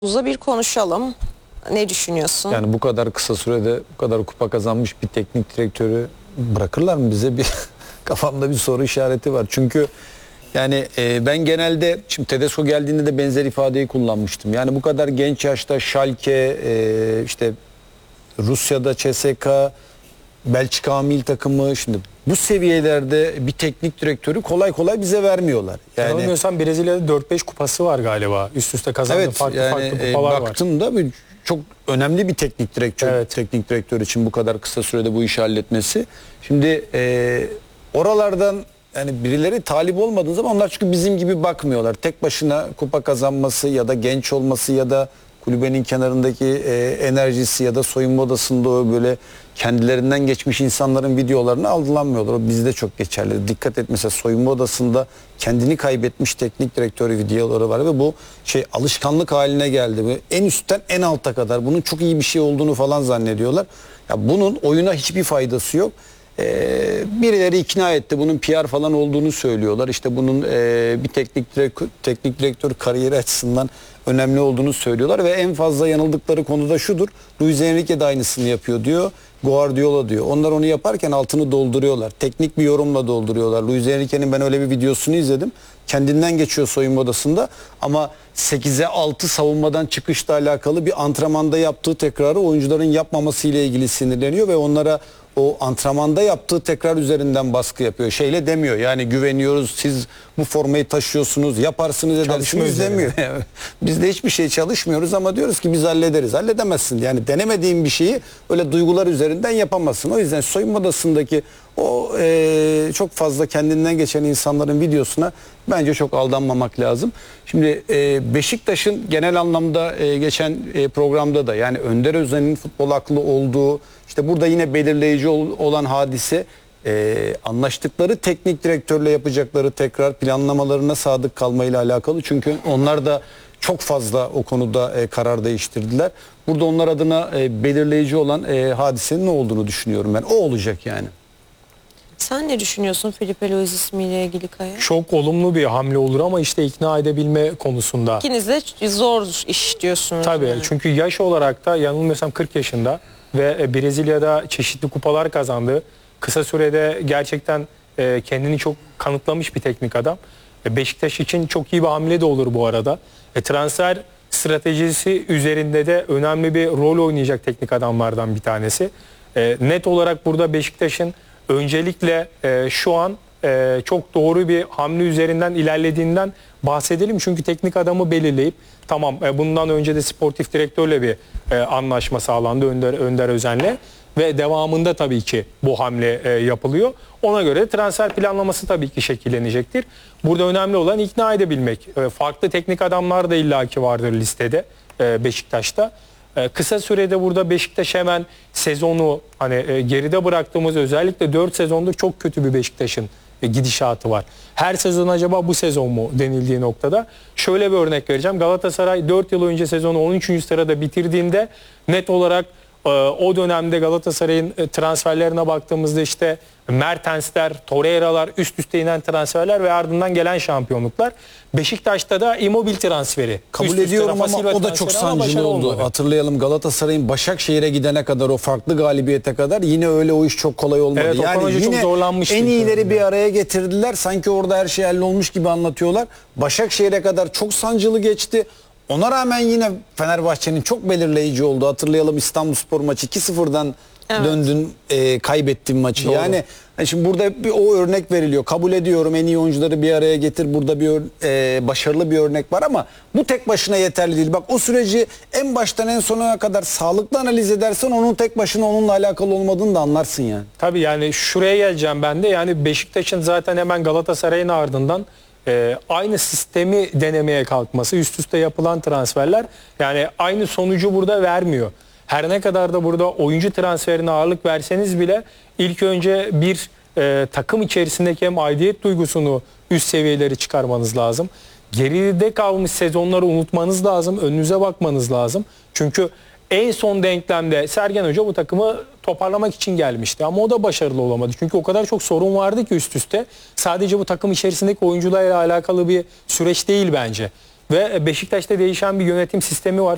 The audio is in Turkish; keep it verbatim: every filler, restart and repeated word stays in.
Uza bir konuşalım. Ne düşünüyorsun? Yani bu kadar kısa sürede bu kadar kupa kazanmış bir teknik direktörü bırakırlar mı bize? Bir kafamda bir soru işareti var. Çünkü yani e, ben genelde şimdi Tedesco geldiğinde de benzer ifadeyi kullanmıştım. Yani bu kadar genç yaşta Schalke, e, işte Rusya'da C S K, Belçika milli takımı, şimdi bu seviyelerde bir teknik direktörü kolay kolay bize vermiyorlar. Yani Yani Brezilya'da dört beş kupası var galiba. Üst üste kazandığı evet, farklı yani, farklı e, kupalar var. baktığımda bir çok önemli bir teknik direktör, Evet. teknik direktör için bu kadar kısa sürede bu işi halletmesi. Şimdi e, oralardan yani birileri talip olmadığı zaman onlar çünkü bizim gibi bakmıyorlar. Tek başına kupa kazanması ya da genç olması ya da kulübenin kenarındaki e, enerjisi ya da soyunma odasında o böyle kendilerinden geçmiş insanların videolarını algılanmıyorlar. O bizde çok geçerli. Dikkat et, mesela soyunma odasında kendini kaybetmiş teknik direktörü videoları var ve bu şey alışkanlık haline geldi. En üstten en alta kadar bunun çok iyi bir şey olduğunu falan zannediyorlar. Ya bunun oyuna hiçbir faydası yok. Ee, birileri ikna etti. Bunun P R falan olduğunu söylüyorlar. İşte bunun e, bir teknik direktör, teknik direktör kariyeri açısından önemli olduğunu söylüyorlar ve en fazla yanıldıkları konuda şudur. Luis Enrique de aynısını yapıyor diyor. Guardiola diyor. Onlar onu yaparken altını dolduruyorlar. Teknik bir yorumla dolduruyorlar. Luis Enrique'nin ben öyle bir videosunu izledim. Kendinden geçiyor soyunma odasında ama sekize altı savunmadan çıkışla alakalı bir antrenmanda yaptığı tekrarı oyuncuların yapmaması ile ilgili sinirleniyor ve onlara o antrenmanda yaptığı tekrar üzerinden baskı yapıyor. Şeyle demiyor yani güveniyoruz, siz bu formayı taşıyorsunuz, yaparsınız, edersiniz demiyor. Biz de hiçbir şey çalışmıyoruz ama diyoruz ki biz hallederiz. Halledemezsin. Yani denemediğin bir şeyi öyle duygular üzerinden yapamazsın. O yüzden soyunma odasındaki o e, çok fazla kendinden geçen insanların videosuna bence çok aldanmamak lazım. Şimdi e, Beşiktaş'ın genel anlamda e, geçen e, programda da yani Önder Özen'in futbol aklı olduğu, işte burada yine belirleyici ol, olan hadise e, anlaştıkları teknik direktörle yapacakları tekrar planlamalarına sadık kalmayla alakalı. Çünkü onlar da çok fazla o konuda e, karar değiştirdiler. Burada onlar adına e, belirleyici olan e, hadisenin ne olduğunu düşünüyorum ben. O olacak yani. Sen ne düşünüyorsun Felipe Luis ismiyle ilgili Kaya? Çok olumlu bir hamle olur ama işte ikna edebilme konusunda. İkiniz de zor iş diyorsunuz. Tabii yani. Çünkü yaş olarak da yanılmıyorsam kırk yaşında ve Brezilya'da çeşitli kupalar kazandı. Kısa sürede gerçekten kendini çok kanıtlamış bir teknik adam. Beşiktaş için çok iyi bir hamle de olur bu arada. E, transfer stratejisi üzerinde de önemli bir rol oynayacak teknik adamlardan bir tanesi. E, net olarak burada Beşiktaş'ın öncelikle e, şu an e, çok doğru bir hamle üzerinden ilerlediğinden bahsedelim. Çünkü teknik adamı belirleyip tamam e, bundan önce de sportif direktörle bir e, anlaşma sağlandı Önder, Önder Özen'le ve devamında tabii ki bu hamle e, yapılıyor. Ona göre transfer planlaması tabii ki şekillenecektir. Burada önemli olan ikna edebilmek. E, farklı teknik adamlar da illaki vardır listede e, Beşiktaş'ta. Kısa sürede burada Beşiktaş hemen sezonu hani geride bıraktığımız özellikle dört sezondur çok kötü bir Beşiktaş'ın gidişatı var. Her sezon acaba bu sezon mu denildiği noktada şöyle bir örnek vereceğim. Galatasaray dört yıl önce sezonu on üçüncü sırada bitirdiğinde net olarak o dönemde Galatasaray'ın transferlerine baktığımızda işte Mertensler, Torreira'lar, üst üste inen transferler ve ardından gelen şampiyonluklar. Beşiktaş'ta da Immobile transferi. Kabul üst ediyorum ama o da çok sancılı oldu. Olmadı. Hatırlayalım, Galatasaray'ın Başakşehir'e gidene kadar, o farklı galibiyete kadar yine öyle o iş çok kolay olmadı. Evet, yani yine çok zorlanmıştı. En iyileri bir araya getirdiler. Sanki orada her şey hallolmuş gibi anlatıyorlar. Başakşehir'e kadar çok sancılı geçti. Ona rağmen yine Fenerbahçe'nin çok belirleyici oldu. Hatırlayalım, İstanbulspor maçı iki sıfırdan evet. döndün, e, kaybettin maçı. Doğru. Yani şimdi burada bir o örnek veriliyor. Kabul ediyorum, en iyi oyuncuları bir araya getir. Burada bir e, başarılı bir örnek var ama bu tek başına yeterli değil. Bak, o süreci en baştan en sonuna kadar sağlıklı analiz edersen onun tek başına onunla alakalı olmadığını da anlarsın yani. Tabii yani şuraya geleceğim ben de. Yani Beşiktaş'ın zaten hemen Galatasaray'ın ardından Ee, aynı sistemi denemeye kalkması, üst üste yapılan transferler yani aynı sonucu burada vermiyor. Her ne kadar da burada oyuncu transferine ağırlık verseniz bile ilk önce bir e, takım içerisindeki hem aidiyet duygusunu üst seviyeleri çıkarmanız lazım. Geride kalmış sezonları unutmanız lazım, önünüze bakmanız lazım. Çünkü en son denklemde Sergen Hoca bu takımı toparlamak için gelmişti ama o da başarılı olamadı. Çünkü o kadar çok sorun vardı ki üst üste. Sadece bu takım içerisindeki oyuncularla alakalı bir süreç değil bence. Ve Beşiktaş'ta değişen bir yönetim sistemi var.